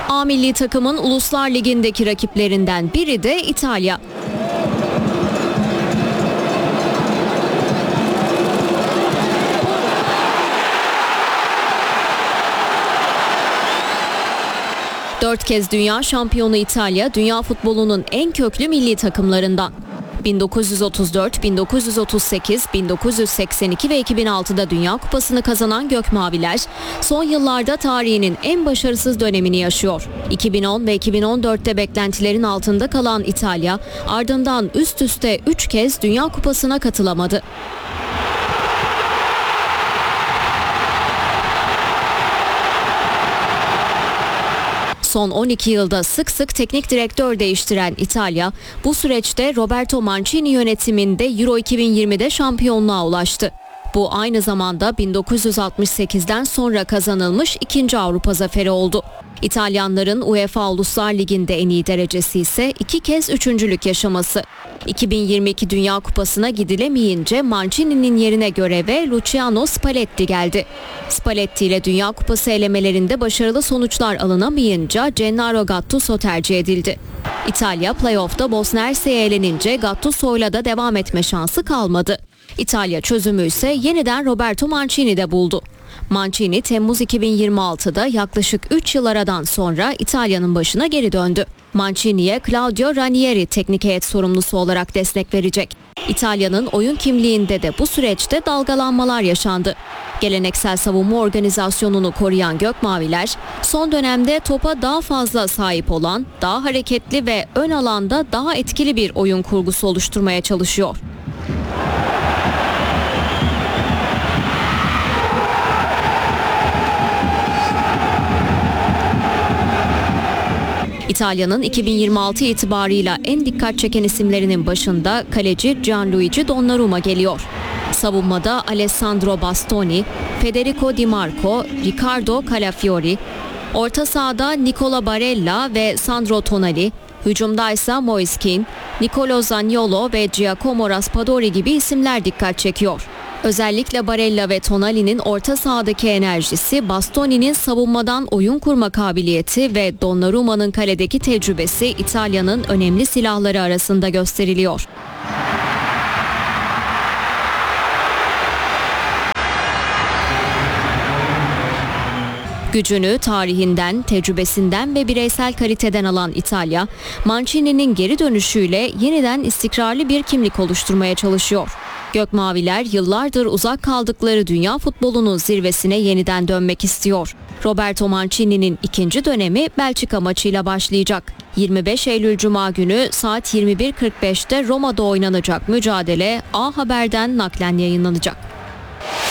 A milli takımın Uluslar Ligi'ndeki rakiplerinden biri de İtalya. Dört kez dünya şampiyonu İtalya, dünya futbolunun en köklü milli takımlarından. 1934, 1938, 1982 ve 2006'da Dünya Kupası'nı kazanan Gökmaviler, son yıllarda tarihinin en başarısız dönemini yaşıyor. 2010 ve 2014'te beklentilerin altında kalan İtalya, ardından üst üste 3 kez Dünya Kupası'na katılamadı. Son 12 yılda sık sık teknik direktör değiştiren İtalya, bu süreçte Roberto Mancini yönetiminde Euro 2020'de şampiyonluğa ulaştı. Bu aynı zamanda 1968'den sonra kazanılmış ikinci Avrupa zaferi oldu. İtalyanların UEFA Uluslar Ligi'nde en iyi derecesi ise 2 kez üçüncülük yaşaması. 2022 Dünya Kupası'na gidilemeyince Mancini'nin yerine göreve Luciano Spalletti geldi. Spalletti ile Dünya Kupası elemelerinde başarılı sonuçlar alınamayınca Gennaro Gattuso tercih edildi. İtalya playoff'ta Bosna Hersek'e elenince Gattuso'yla da devam etme şansı kalmadı. İtalya çözümü ise yeniden Roberto Mancini'de buldu. Mancini Temmuz 2026'da yaklaşık 3 yıl aradan sonra İtalya'nın başına geri döndü. Mancini'ye Claudio Ranieri teknik heyet sorumlusu olarak destek verecek. İtalya'nın oyun kimliğinde de bu süreçte dalgalanmalar yaşandı. Geleneksel savunma organizasyonunu koruyan Gökmaviler, son dönemde topa daha fazla sahip olan, daha hareketli ve ön alanda daha etkili bir oyun kurgusu oluşturmaya çalışıyor. İtalya'nın 2026 itibarıyla en dikkat çeken isimlerinin başında kaleci Gianluigi Donnarumma geliyor. Savunmada Alessandro Bastoni, Federico Di Marco, Riccardo Calafiori, orta sahada Nicola Barella ve Sandro Tonali, hücumda ise Moise Kean, Nicolo Zaniolo ve Giacomo Raspadori gibi isimler dikkat çekiyor. Özellikle Barella ve Tonali'nin orta sahadaki enerjisi, Bastoni'nin savunmadan oyun kurma kabiliyeti ve Donnarumma'nın kaledeki tecrübesi İtalya'nın önemli silahları arasında gösteriliyor. Gücünü tarihinden, tecrübesinden ve bireysel kaliteden alan İtalya, Mancini'nin geri dönüşüyle yeniden istikrarlı bir kimlik oluşturmaya çalışıyor. Gökmaviler yıllardır uzak kaldıkları dünya futbolunun zirvesine yeniden dönmek istiyor. Roberto Mancini'nin ikinci dönemi Belçika maçıyla başlayacak. 25 Eylül Cuma günü saat 21.45'te Roma'da oynanacak mücadele A Haber'den naklen yayınlanacak.